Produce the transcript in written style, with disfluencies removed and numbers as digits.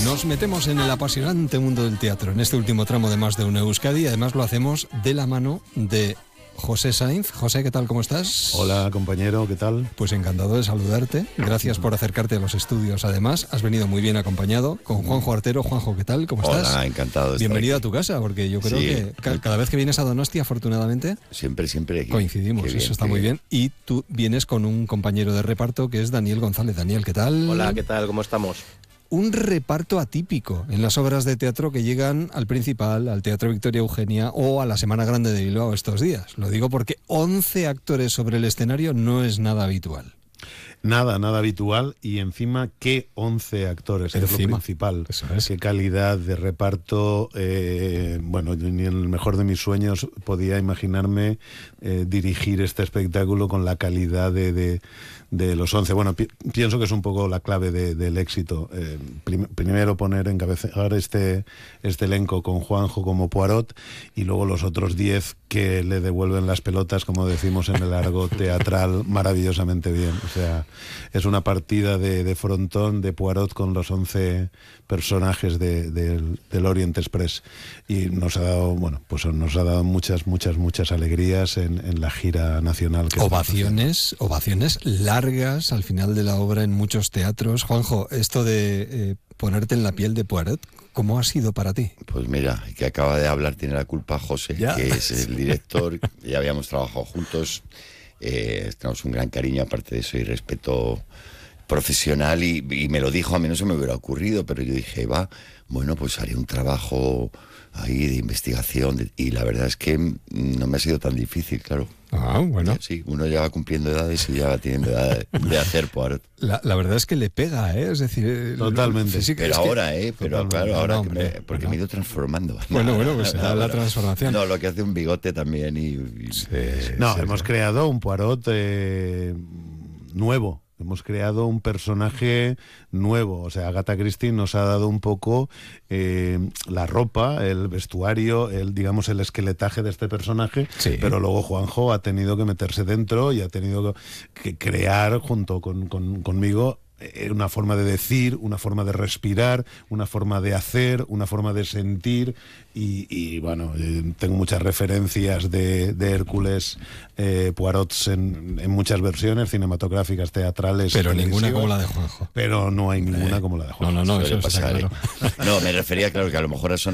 Nos metemos en el apasionante mundo del teatro en este último tramo de Más de Uno Euskadi y además lo hacemos de la mano de José Sainz. José, ¿qué tal? ¿Cómo estás? Hola, compañero, ¿qué tal? Pues encantado de saludarte. Gracias por acercarte a los estudios. Además, has venido muy bien acompañado con Juanjo Artero. Juanjo, ¿qué tal? ¿Cómo estás? Hola, encantado de Bienvenido estar aquí. A tu casa, porque yo creo que cada vez que vienes a Donosti, afortunadamente, siempre aquí. Coincidimos. Bien, eso está muy bien. Y tú vienes con un compañero de reparto que es Daniel González. Daniel, ¿qué tal? Hola, ¿qué tal? ¿Cómo estamos? Un reparto atípico en las obras de teatro que llegan al Principal, al Teatro Victoria Eugenia o a la Semana Grande de Bilbao estos días. Lo digo porque 11 actores sobre el escenario no es nada habitual. Nada habitual, y encima, ¿qué 11 actores? Es lo principal. Eso es. Qué calidad de reparto. Bueno, yo ni en el mejor de mis sueños podía imaginarme dirigir este espectáculo con la calidad de los 11. Bueno, pienso que es un poco la clave del éxito. Primero encabezar este elenco con Juanjo como Poirot, y luego los otros 10 que le devuelven las pelotas, como decimos en el argot teatral, maravillosamente bien. O sea, es una partida de frontón de Poirot con los 11 personajes del Orient Express, y nos ha dado muchas alegrías en la gira nacional. Ovaciones largas al final de la obra en muchos teatros. Juanjo, esto de ponerte en la piel de Poirot, ¿cómo ha sido para ti? Pues mira, el que acaba de hablar tiene la culpa José, ¿Ya? Que es el director. Ya habíamos trabajado juntos, tenemos un gran cariño, aparte de eso, y respeto profesional, y me lo dijo. A mí no se me hubiera ocurrido, pero yo dije, pues haré un trabajo ahí de investigación, y la verdad es que no me ha sido tan difícil, claro. Ah, bueno. Sí, uno ya va cumpliendo edades y ya va teniendo edad de hacer Poirot. La verdad es que le pega, ¿eh? Es decir, totalmente. Pero ahora, pero claro, ahora porque me he ido transformando. Bueno, pues será la transformación. No, lo que hace un bigote también hemos creado un Poirot nuevo. Hemos creado un personaje nuevo. O sea, Agatha Christie nos ha dado un poco la ropa, el vestuario, el esqueletaje de este personaje, sí. Pero luego Juanjo ha tenido que meterse dentro y ha tenido que crear junto conmigo una forma de decir, una forma de respirar, una forma de hacer, una forma de sentir, y bueno, tengo muchas referencias de Hércules, Poirots en muchas versiones cinematográficas, teatrales, pero ninguna como la de Juanjo. Pero no hay ninguna como la de Juanjo. No, eso está claro. No, me refería, claro, que a lo mejor eso